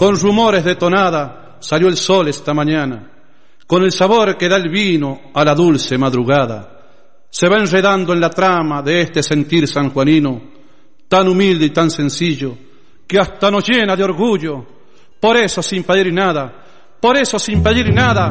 Con rumores de tonada salió el sol esta mañana, con el sabor que da el vino a la dulce madrugada. Se va enredando en la trama de este sentir sanjuanino, tan humilde y tan sencillo, que hasta nos llena de orgullo. Por eso sin pedir nada,